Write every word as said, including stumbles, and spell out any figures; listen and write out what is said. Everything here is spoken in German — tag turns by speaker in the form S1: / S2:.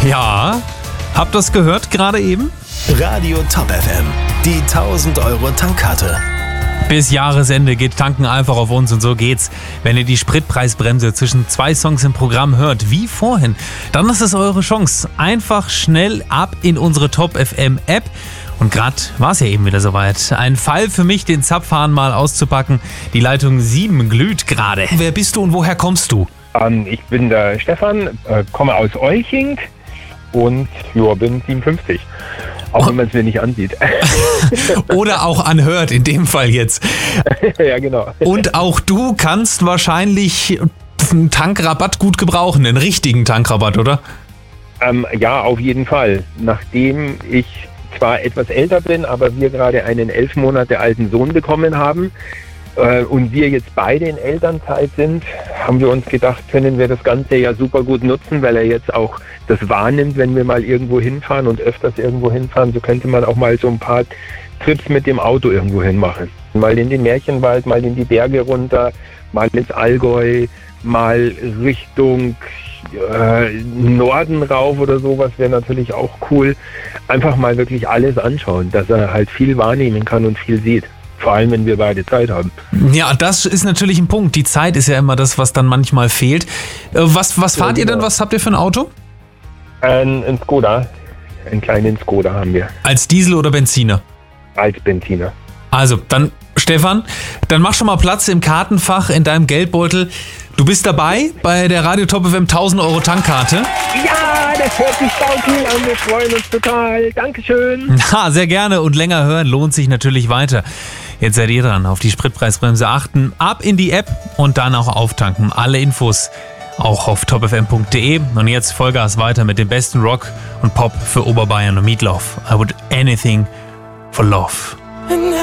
S1: Ja, habt ihr das gehört gerade eben?
S2: Radio Top F M, die tausend Euro Tankkarte.
S1: Bis Jahresende geht Tanken einfach auf uns und so geht's. Wenn ihr die Spritpreisbremse zwischen zwei Songs im Programm hört, wie vorhin, dann ist es eure Chance. Einfach schnell ab in unsere Top F M App. Und gerade war es ja eben wieder soweit. Ein Fall für mich, den Zapfhahn mal auszupacken. Die Leitung sieben glüht gerade. Wer bist du und woher kommst du?
S3: Ähm, ich bin der Stefan, äh, komme aus Olching und ja, bin siebenundfünfzig. Auch wenn man es mir nicht ansieht.
S1: Oder auch anhört, in dem Fall jetzt.
S3: Ja, genau.
S1: Und auch du kannst wahrscheinlich einen Tankrabatt gut gebrauchen, einen richtigen Tankrabatt, oder?
S3: Ähm, ja, auf jeden Fall. Nachdem ich zwar etwas älter bin, aber wir gerade einen elf Monate alten Sohn bekommen haben äh, und wir jetzt beide in Elternzeit sind, haben wir uns gedacht, können wir das Ganze ja super gut nutzen, weil er jetzt auch das wahrnimmt, wenn wir mal irgendwo hinfahren und öfters irgendwo hinfahren. So könnte man auch mal so ein paar Trips mit dem Auto irgendwo hin machen. Mal in den Märchenwald, mal in die Berge runter, mal ins Allgäu, mal Richtung äh, Norden rauf oder sowas wäre natürlich auch cool. Einfach mal wirklich alles anschauen, dass er halt viel wahrnehmen kann und viel sieht. Vor allem, wenn wir beide Zeit haben.
S1: Ja, das ist natürlich ein Punkt. Die Zeit ist ja immer das, was dann manchmal fehlt. Was, was fahrt
S3: ja,
S1: ihr denn?
S3: genau.
S1: Was habt ihr für ein Auto?
S3: Ein, ein Skoda. Einen kleinen Skoda haben wir.
S1: Als Diesel oder Benziner?
S3: Als Benziner.
S1: Also, dann, Stefan, dann mach schon mal Platz im Kartenfach in deinem Geldbeutel. Du bist dabei bei der Radio Top F M tausend Euro Tankkarte.
S3: Ja, das hört sich saucool an. Wir freuen uns total. Dankeschön.
S1: Ha, sehr gerne. Und länger hören lohnt sich natürlich weiter. Jetzt seid ihr dran. Auf die Spritpreisbremse achten. Ab in die App und dann auch auftanken. Alle Infos auch auf top f m punkt d e. Und jetzt Vollgas weiter mit dem besten Rock und Pop für Oberbayern und Meatloaf. I would anything for love.